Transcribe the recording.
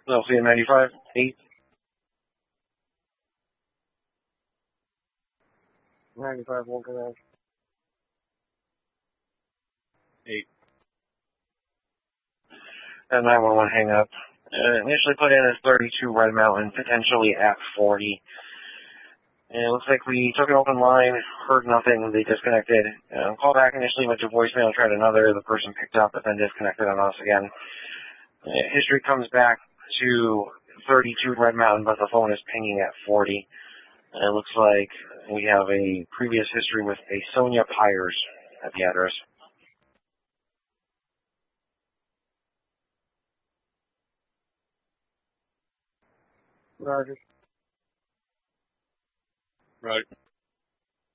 LC 95, 8. 95, one command. 8. And 911 hang up. Initially put in as 32 Red Mountain, potentially at 40. And it looks like we took an open line, heard nothing, they disconnected. Call back initially, went to voicemail, tried another, the person picked up, but then disconnected on us again. History comes back to 32 Red Mountain, but the phone is pinging at 40. And it looks like we have a previous history with a Sonia Pyers at the address. Roger. Right.